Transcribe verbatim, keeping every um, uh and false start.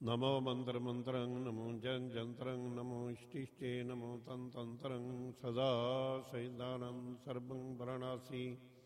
नमो मंत्र मंत्रं नमो जन जंत्रं नमो इष्टिष्टे नमो तंत्रं सदा सैदानं सर्वं वरणासी